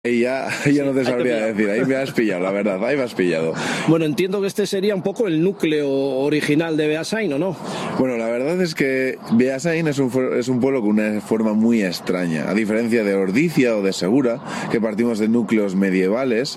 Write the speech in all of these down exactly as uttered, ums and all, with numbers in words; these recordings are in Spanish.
Y ya, ya no te sabría decir, ahí me has pillado, la verdad, ahí me has pillado. Bueno, entiendo que este sería un poco el núcleo original de Beasain, ¿o no? Bueno, la verdad es que Beasain es un, es un pueblo con una forma muy extraña, a diferencia de Ordizia o de Segura, que partimos de núcleos medievales,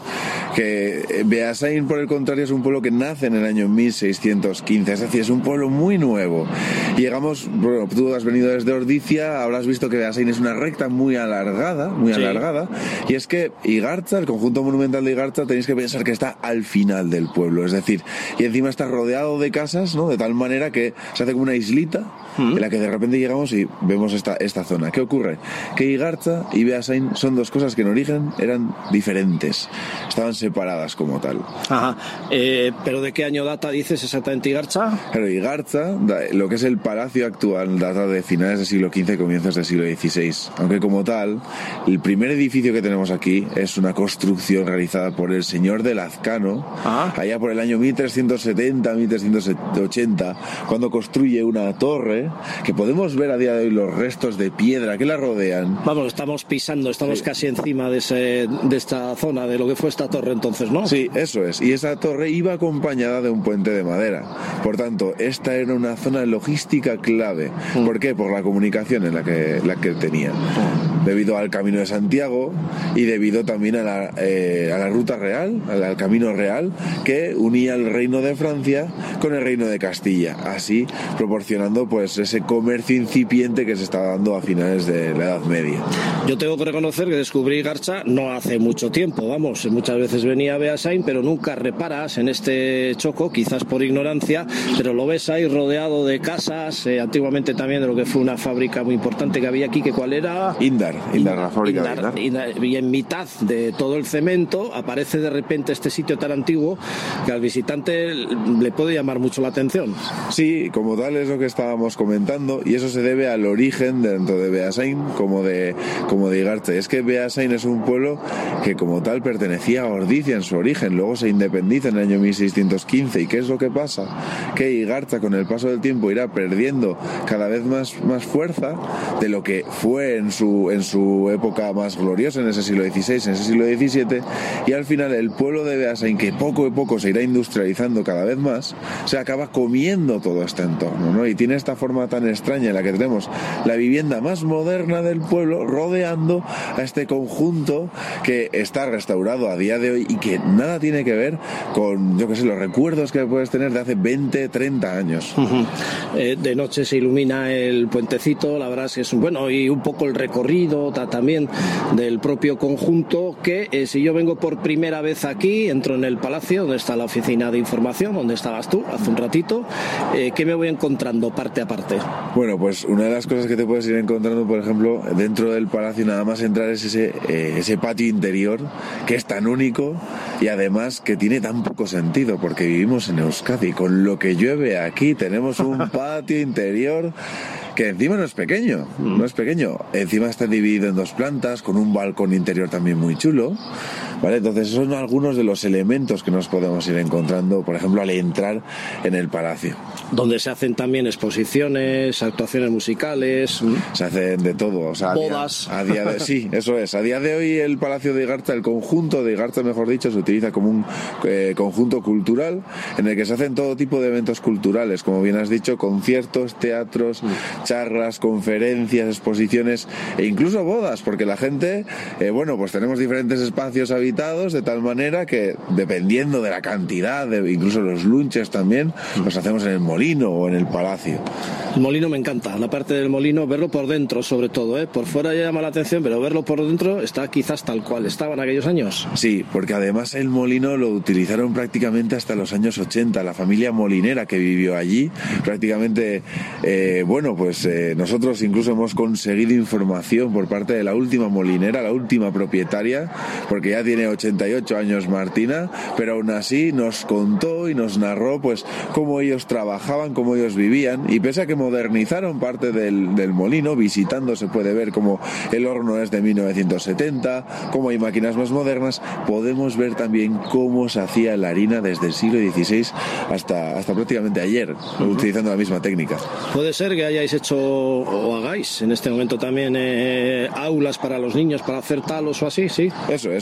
que Beasain, por el contrario, es un pueblo que nace en el año mil seiscientos quince, es decir, es un pueblo muy nuevo. Llegamos, bueno, tú has venido desde Ordizia, habrás visto que Beasain es una recta muy alargada, muy sí. alargada, y es que que Igartza, el conjunto monumental de Igartza, tenéis que pensar que está al final del pueblo, es decir, y encima está rodeado de casas, ¿no? De tal manera que se hace como una islita mm. en la que de repente llegamos y vemos esta, esta zona. ¿Qué ocurre? Que Igartza y Beasain son dos cosas que en origen eran diferentes, estaban separadas como tal. Ajá, eh, pero ¿de qué año data dices exactamente Igartza? Claro, Igartza, lo que es el palacio actual, data de finales del siglo quince, comienzos del siglo dieciséis, aunque como tal, el primer edificio que tenemos aquí Aquí es una construcción realizada por el señor de Lazcano, ah. allá por el año mil trescientos setenta, mil trescientos ochenta, cuando construye una torre que podemos ver a día de hoy los restos de piedra que la rodean. Vamos, estamos pisando, estamos sí. casi encima de, ese, de esta zona, de lo que fue esta torre entonces, ¿no? Sí, eso es, y esa torre iba acompañada de un puente de madera. Por tanto, esta era una zona logística clave. Mm. ¿Por qué? Por la comunicación en la que, la que tenía. Mm. Debido al Camino de Santiago y debido también a la, eh, a la ruta real, al, al camino real que unía el reino de Francia con el reino de Castilla, así proporcionando pues ese comercio incipiente que se estaba dando a finales de la Edad Media. Yo tengo que reconocer que descubrí Igartza no hace mucho tiempo, vamos, muchas veces venía a Beasain, pero nunca reparas en este choco, quizás por ignorancia, pero lo ves ahí rodeado de casas, eh, antiguamente también de lo que fue una fábrica muy importante que había aquí, que ¿cuál era? Indar, Indar, la fábrica Indar, de Indar. Indar. Y en mitad de todo el cemento aparece de repente este sitio tan antiguo que al visitante le puede llamar mucho la atención. Sí, como tal es lo que estábamos comentando, y eso se debe al origen dentro de Beasain como de, como de Igartza. Es que Beasain es un pueblo que como tal pertenecía a Ordizia en su origen, luego se independiza en el año mil seiscientos quince. ¿Y qué es lo que pasa? Que Igartza con el paso del tiempo irá perdiendo cada vez más, más fuerza de lo que fue en su, en su época más gloriosa, en ese siglo dieciséis, en ese siglo diecisiete, y al final el pueblo de Beasain, que poco a poco se irá industrializando cada vez más, se acaba comiendo todo este entorno, ¿no? Y tiene esta forma tan extraña en la que tenemos la vivienda más moderna del pueblo rodeando a este conjunto que está restaurado a día de hoy y que nada tiene que ver con, yo que sé, los recuerdos que puedes tener de hace veinte, treinta años. Uh-huh. Eh, de noche se ilumina el puentecito, la verdad es que es un, bueno, y un poco el recorrido ta, también del propio conjunto, que eh, si yo vengo por primera vez aquí, entro en el palacio donde está la oficina de información, donde estabas tú hace un ratito, eh, ¿qué me voy encontrando parte a parte? Bueno, pues una de las cosas que te puedes ir encontrando, por ejemplo, dentro del palacio, nada más entrar, es ese, eh, ese patio interior que es tan único y además que tiene tan poco sentido, porque vivimos en Euskadi, con lo que llueve aquí tenemos un patio interior que encima no es pequeño, no es pequeño, encima está dividido en dos plantas, con un balcón interior también muy chulo, ¿vale? Entonces son algunos de los elementos que nos podemos ir encontrando, por ejemplo, al entrar en el palacio. Donde se hacen también exposiciones, actuaciones musicales, se hacen de todo, o sea, bodas. A día, a día de, sí, eso es. A día de hoy el Palacio de Igartza, el conjunto de Igartza, mejor dicho, se utiliza como un eh, conjunto cultural en el que se hacen todo tipo de eventos culturales, como bien has dicho, conciertos, teatros, mm. charlas, conferencias, exposiciones e incluso bodas, porque la gente, eh, bueno, pues tenemos diferentes espacios habitados de tal manera que dependiendo de la cantidad, de, incluso los lunches también, los hacemos en el molino o en el palacio. El molino me encanta, la parte del molino, verlo por dentro sobre todo, ¿eh? Por fuera ya llama la atención, pero verlo por dentro está quizás tal cual estaba en aquellos años. Sí, porque además el molino lo utilizaron prácticamente hasta los años ochenta, la familia molinera que vivió allí, prácticamente, eh, bueno, pues eh, nosotros incluso hemos conseguido información por parte de la última molinera, la última propietaria, porque ya tiene ochenta y ocho años Martina, pero aún así nos contó y nos narró pues cómo ellos trabajaban, cómo ellos vivían, y pese a que modernizaron parte del, del molino, visitando se puede ver cómo el horno es de mil novecientos setenta, cómo hay máquinas más modernas, podemos ver también cómo se hacía la harina desde el siglo dieciséis hasta, hasta prácticamente ayer, uh-huh. utilizando la misma técnica. Puede ser que hayáis hecho o hagáis en este momento también eh, aulas para los niños para hacer talos o así, ¿sí? Eso es.